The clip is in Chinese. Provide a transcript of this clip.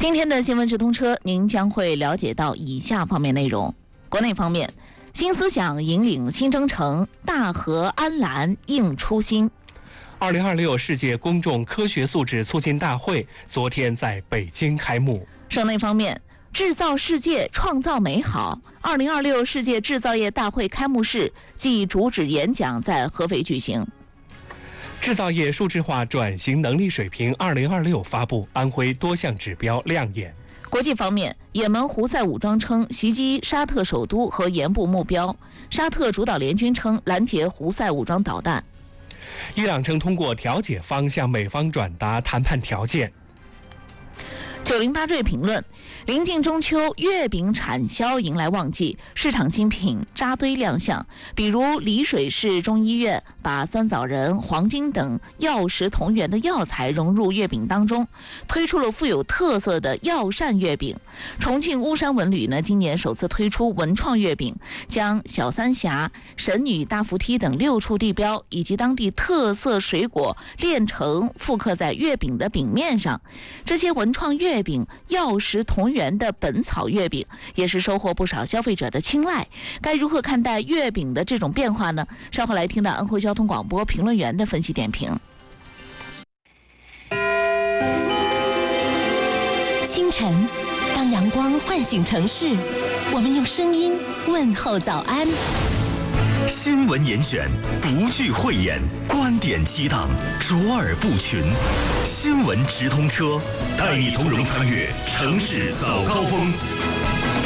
今天的新闻直通车，您将会了解到以下方面内容。国内方面，新思想引领新征程，大河安澜映初心。 2026世界公众科学素质促进大会昨天在北京开幕。 省内方面，制造世界，创造美好。2026世界制造业大会开幕式暨主旨演讲在合肥举行。 制造业数字化转型能力水平2026发布，安徽多项指标亮眼。 国际方面，也门胡塞武装称袭击沙特首都和沿部目标，沙特主导联军称拦截胡塞武装导弹。 伊朗称通过调解方向美方转达谈判条件。 908瑞评论：临近中秋，月饼产销迎来旺季，市场新品扎堆亮相。比如丽水市中医院把酸枣仁、黄金等药食同源的药材融入月饼当中，推出了富有特色的药膳月饼。重庆巫山文旅呢，今年首次推出文创月饼，将小三峡、神女大扶梯等6处地标以及当地特色水果炼成复刻在月饼的饼面上。这些文创月饼药食同源的本草月饼也是收获不少消费者的青睐。该如何看待月饼的这种变化呢？稍后来听到安徽交通广播评论员的分析点评。 清晨，当阳光唤醒城市，我们用声音问候早安。 新闻严选，不惧讳言，观点激荡，卓尔不群。新闻直通车，带你从容穿越城市早高峰。